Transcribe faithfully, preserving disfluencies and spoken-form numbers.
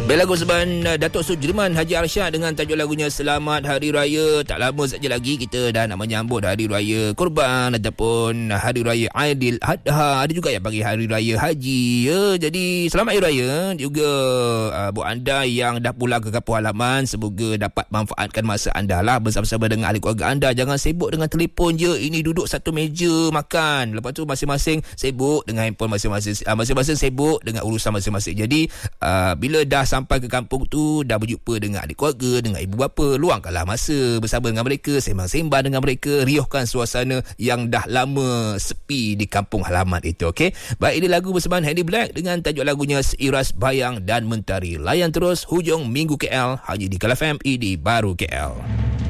Baik, lagu seban uh, Datuk Sudirman Haji Arsyad dengan tajuk lagunya Selamat Hari Raya. Tak lama saja lagi kita dah nak menyambut Hari Raya Korban ataupun Hari Raya Aidil Adha. Ada juga yang bagi Hari Raya Haji ya. Jadi selamat Hari Raya juga uh, buat anda yang dah pulang ke kampung halaman. Semoga dapat manfaatkan masa anda lah bersama-sama dengan ahli keluarga anda. Jangan sibuk dengan telefon je. Ini duduk satu meja makan. Lepas tu masing-masing sibuk dengan handphone masing-masing. Uh, masing-masing sibuk dengan urusan masing-masing. Jadi uh, bila dah sampai ke kampung tu, dah berjumpa dengan adik keluarga, dengan ibu bapa, luangkanlah masa bersama dengan mereka, sembang-sembang dengan mereka, riuhkan suasana yang dah lama sepi di kampung halaman itu. Okey, baik, ini lagu bersama Handy Black dengan tajuk lagunya Seiras Bayang dan Mentari. Layan terus hujung minggu K L hanya di Kala F M, di Baru K L.